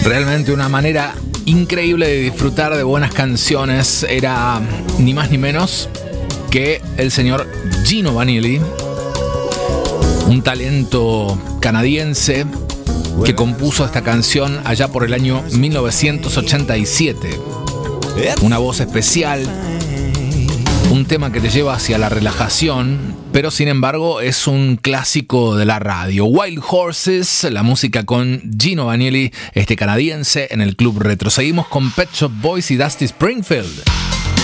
Realmente una manera increíble de disfrutar de buenas canciones. Era ni más ni menos que el señor Gino Vanelli, un talento canadiense que compuso esta canción allá por el año 1987. Una voz especial, un tema que te lleva hacia la relajación, pero sin embargo es un clásico de la radio. Wild Horses, la música con Gino Vanelli, este canadiense, en el Club Retro. Seguimos con Pet Shop Boys y Dusty Springfield.